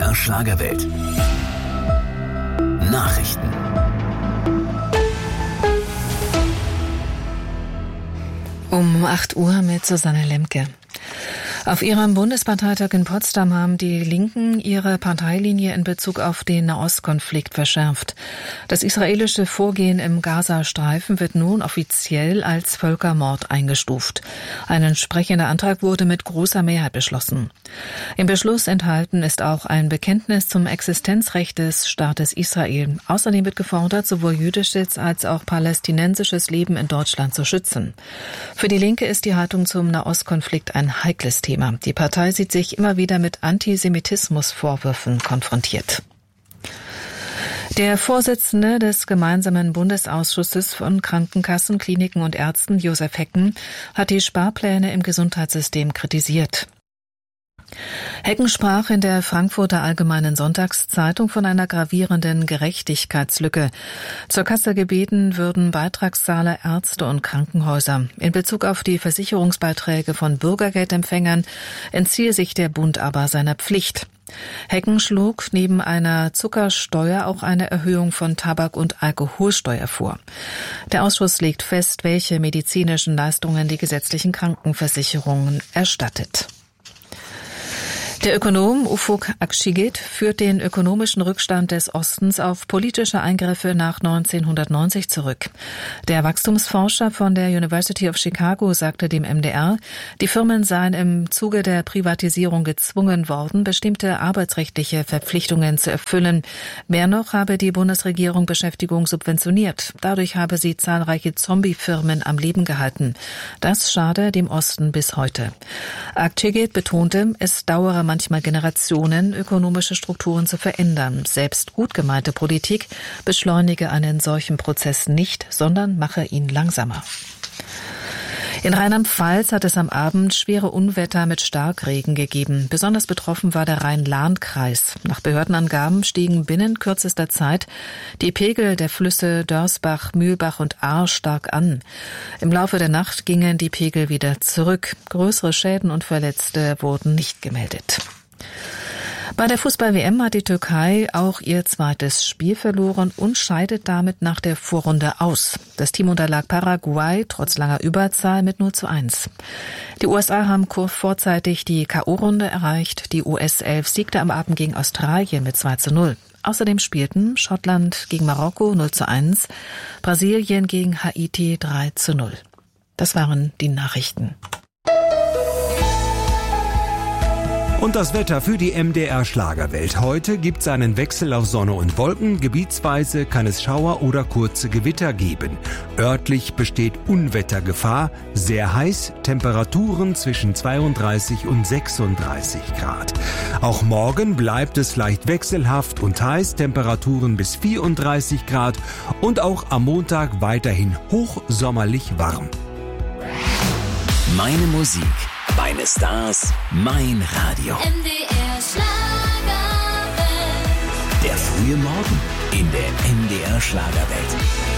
MDR Schlagerwelt. Nachrichten. Um 8 Uhr mit Susanne Lemke. Auf ihrem Bundesparteitag in Potsdam haben die Linken ihre Parteilinie in Bezug auf den Nahostkonflikt verschärft. Das israelische Vorgehen im Gazastreifen wird nun offiziell als Völkermord eingestuft. Ein entsprechender Antrag wurde mit großer Mehrheit beschlossen. Im Beschluss enthalten ist auch ein Bekenntnis zum Existenzrecht des Staates Israel. Außerdem wird gefordert, sowohl jüdisches als auch palästinensisches Leben in Deutschland zu schützen. Für die Linke ist die Haltung zum Nahostkonflikt ein heikles Thema. Die Partei sieht sich immer wieder mit Antisemitismusvorwürfen konfrontiert. Der Vorsitzende des gemeinsamen Bundesausschusses von Krankenkassen, Kliniken und Ärzten, Josef Hecken, hat die Sparpläne im Gesundheitssystem kritisiert. Hecken sprach in der Frankfurter Allgemeinen Sonntagszeitung von einer gravierenden Gerechtigkeitslücke. Zur Kasse gebeten würden Beitragszahler, Ärzte und Krankenhäuser. In Bezug auf die Versicherungsbeiträge von Bürgergeldempfängern entziehe sich der Bund aber seiner Pflicht. Hecken schlug neben einer Zuckersteuer auch eine Erhöhung von Tabak- und Alkoholsteuer vor. Der Ausschuss legt fest, welche medizinischen Leistungen die gesetzlichen Krankenversicherungen erstattet. Der Ökonom Ufuk Akçigit führt den ökonomischen Rückstand des Ostens auf politische Eingriffe nach 1990 zurück. Der Wachstumsforscher von der University of Chicago sagte dem MDR, die Firmen seien im Zuge der Privatisierung gezwungen worden, bestimmte arbeitsrechtliche Verpflichtungen zu erfüllen. Mehr noch habe die Bundesregierung Beschäftigung subventioniert. Dadurch habe sie zahlreiche Zombie-Firmen am Leben gehalten. Das schade dem Osten bis heute. Akçigit betonte, es dauere manchmal Generationen, ökonomische Strukturen zu verändern. Selbst gut gemeinte Politik beschleunige einen solchen Prozess nicht, sondern mache ihn langsamer. In Rheinland-Pfalz hat es am Abend schwere Unwetter mit Starkregen gegeben. Besonders betroffen war der Rhein-Lahn-Kreis. Nach Behördenangaben stiegen binnen kürzester Zeit die Pegel der Flüsse Dörsbach, Mühlbach und Ahr stark an. Im Laufe der Nacht gingen die Pegel wieder zurück. Größere Schäden und Verletzte wurden nicht gemeldet. Bei der Fußball-WM hat die Türkei auch ihr zweites Spiel verloren und scheidet damit nach der Vorrunde aus. Das Team unterlag Paraguay trotz langer Überzahl mit 0:1. Die USA haben vorzeitig die K.O.-Runde erreicht. Die US-11 siegte am Abend gegen Australien mit 2:0. Außerdem spielten Schottland gegen Marokko 0:1, Brasilien gegen Haiti 3:0. Das waren die Nachrichten. Und das Wetter für die MDR Schlagerwelt. Heute gibt es einen Wechsel auf Sonne und Wolken. Gebietsweise kann es Schauer oder kurze Gewitter geben. Örtlich besteht Unwettergefahr. Sehr heiß, Temperaturen zwischen 32 und 36 Grad. Auch morgen bleibt es leicht wechselhaft und heiß, Temperaturen bis 34 Grad. Und auch am Montag weiterhin hochsommerlich warm. Meine Musik, meine Stars, mein Radio. MDR Schlagerwelt. Der frühe Morgen in der MDR Schlagerwelt.